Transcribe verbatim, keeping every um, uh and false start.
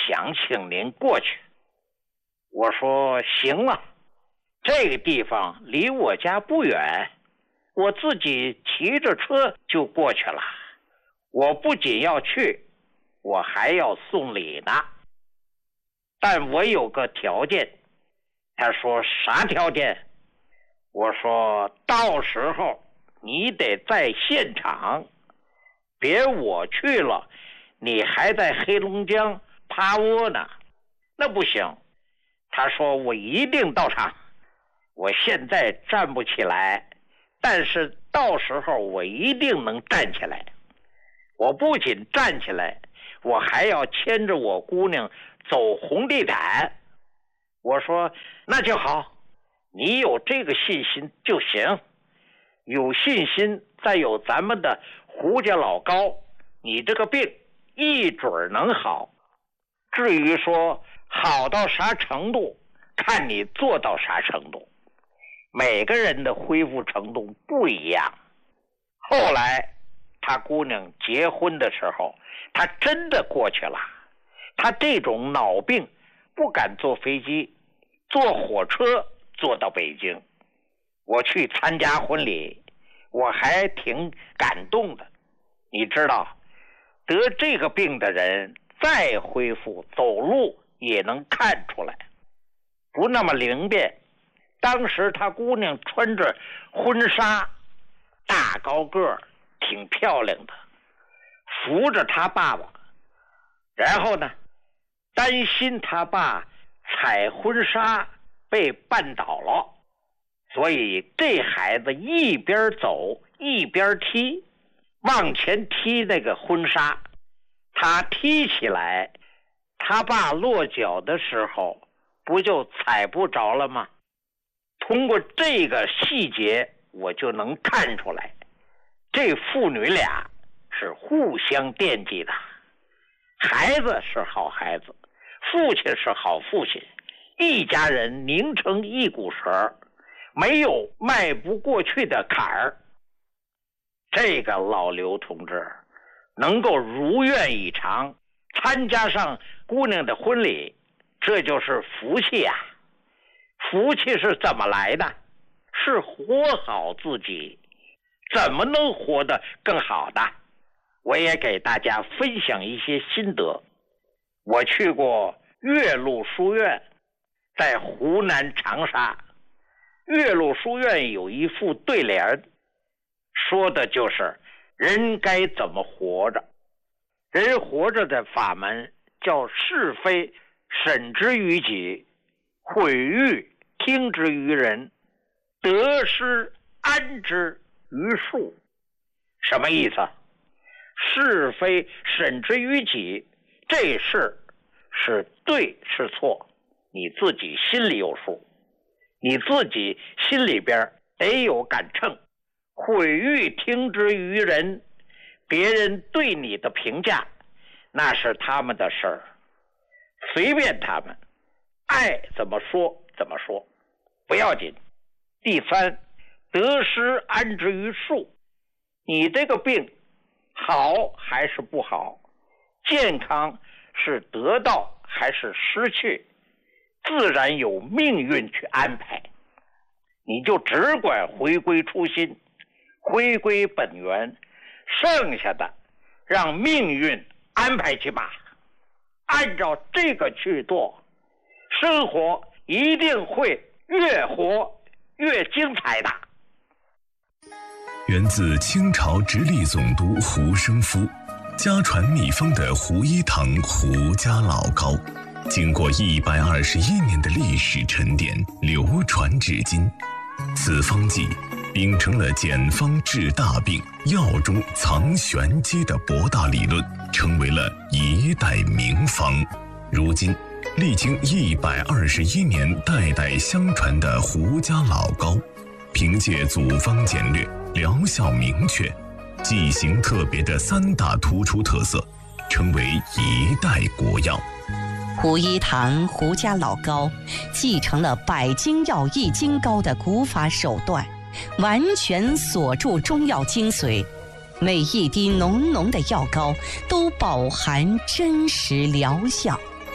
想请您过去。我说行了，这个地方离我家不远，我自己骑着车就过去了。我不仅要去，我还要送礼呢。但我有个条件。他说啥条件？我说到时候你得在现场，别我去了你还在黑龙江趴窝呢，那不行。他说我一定到场，我现在站不起来，但是到时候我一定能站起来。我不仅站起来，我还要牵着我姑娘走红地毯。我说那就好，你有这个信心就行，有信心再有咱们的胡家老高，你这个病一准能好。至于说好到啥程度，看你做到啥程度，每个人的恢复程度不一样。后来他姑娘结婚的时候，他真的过去了。他这种脑病不敢坐飞机，坐火车坐到北京。我去参加婚礼，我还挺感动的。你知道，得这个病的人再恢复走路也能看出来，不那么灵便。当时他姑娘穿着婚纱，大高个儿，挺漂亮的，扶着他爸爸。然后呢，担心他爸踩婚纱被绊倒了，所以这孩子一边走一边踢，往前踢那个婚纱。他踢起来，他爸落脚的时候不就踩不着了吗？通过这个细节我就能看出来，这父女俩是互相惦记的。孩子是好孩子，父亲是好父亲，一家人拧成一股绳，没有迈不过去的坎儿。这个老刘同志能够如愿以偿参加上姑娘的婚礼，这就是福气啊！福气是怎么来的？是活好自己。怎么能活得更好的？我也给大家分享一些心得。我去过岳麓书院，在湖南长沙。岳麓书院有一副对联，说的就是人该怎么活着。人活着的法门叫是非审之于己，毁誉听之于人，得失安之于数。什么意思？是非审之于己，这事是对是错，你自己心里有数，你自己心里边得有杆秤。毁誉听之于人，别人对你的评价那是他们的事儿，随便他们爱怎么说怎么说，不要紧。第三，得失安之于数，你这个病好还是不好，健康是得到还是失去，自然有命运去安排。你就只管回归初心，回归本源，剩下的让命运安排去吧。按照这个去做，生活一定会越活越精彩的。 源自清朝直隶总督胡生夫，家传秘方的胡一堂胡家老膏，经过一百二十一年的历史沉淀，流传至今。此方剂秉承了简方治大病、药中藏玄机的博大理论，成为了一代名方。如今历经一百二十一年代代相传的胡家老膏，凭借组方简略、疗效明确、剂型特别的三大突出特色，成为一代国药。 胡一堂胡家老膏继承了百金药益精膏的古法手段，完全锁住中药精髓，每一滴浓浓的药膏都饱含真实疗效。